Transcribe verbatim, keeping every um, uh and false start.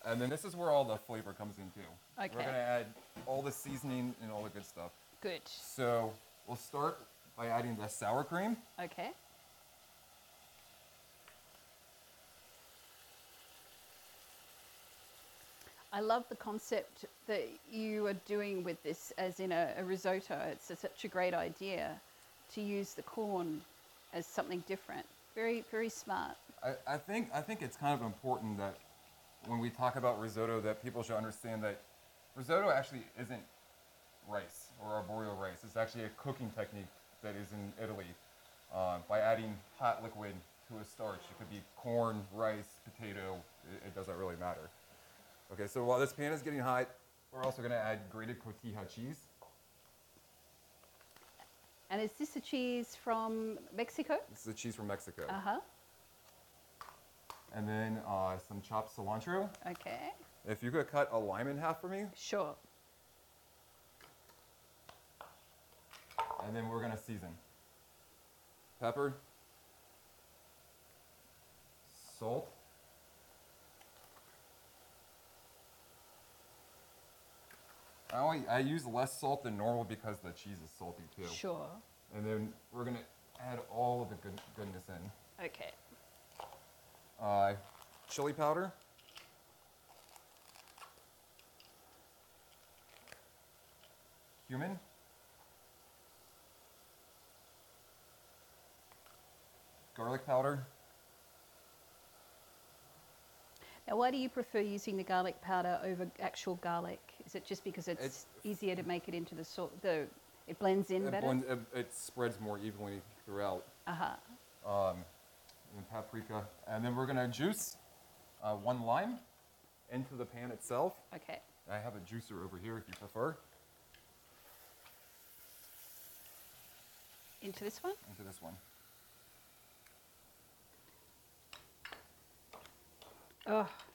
And then this is where all the flavor comes in too. Okay. We're gonna add all the seasoning and all the good stuff. Good. So we'll start by adding the sour cream. Okay. I love the concept that you are doing with this as in a, a risotto. It's a, such a great idea to use the corn as something different. Very, very smart. I, I think I think it's kind of important that when we talk about risotto that people should understand that risotto actually isn't rice or arborio rice. It's actually a cooking technique that is in Italy. Uh, by adding hot liquid to a starch, it could be corn, rice, potato. It, it doesn't really matter. Okay, so while this pan is getting hot, we're also going to add grated cotija cheese. And is this a cheese from Mexico? This is the cheese from Mexico. Uh-huh. And then uh, some chopped cilantro. Okay. If you could cut a lime in half for me. Sure. And then we're going to season. Pepper. Salt. I, only, I use less salt than normal because the cheese is salty too. Sure. And then we're gonna add all of the good, goodness in. Okay. Uh, chili powder. Cumin. Garlic powder. Now, why do you prefer using the garlic powder over actual garlic? Is it just because it's, It's- easier to make it into the salt? The it blends in It, better. blends, it, it spreads more evenly throughout. Uh huh. Um, and paprika. And then we're gonna juice uh, one lime into the pan itself. Okay. I have a juicer over here if you prefer. Into this one. Into this one. Oh,